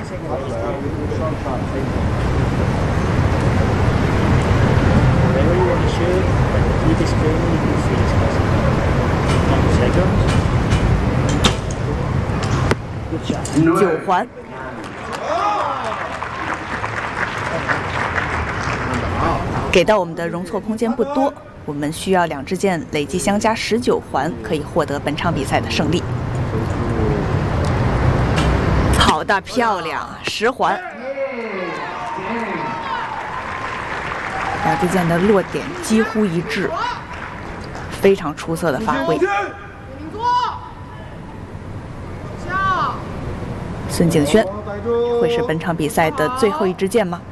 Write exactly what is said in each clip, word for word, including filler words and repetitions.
九环。给到我们的容错空间不多，我们需要两支箭累计相加十九环，可以获得本场比赛的胜利。好的，漂亮，十环。两支箭的落点几乎一致，非常出色的发挥。孙景轩会是本场比赛的最后一支箭吗？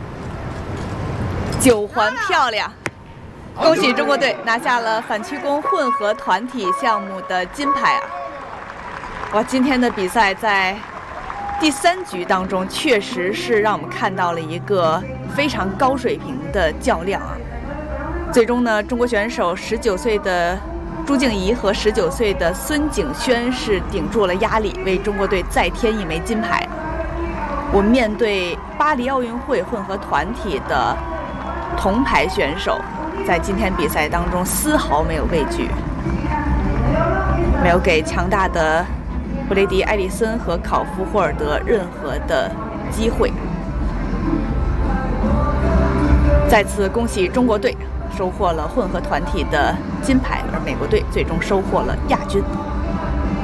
九环，漂亮！恭喜中国队拿下了反曲弓混合团体项目的金牌啊！哇，今天的比赛在第三局当中，确实是让我们看到了一个非常高水平的较量啊！最终呢，中国选手十九岁的朱静怡和十九岁的孙景轩是顶住了压力，为中国队再添一枚金牌。我们面对巴黎奥运会混合团体的铜牌选手，在今天比赛当中丝毫没有畏惧，没有给强大的布雷迪·埃里森和考夫·霍尔德任何的机会。再次恭喜中国队收获了混合团体的金牌，而美国队最终收获了亚军。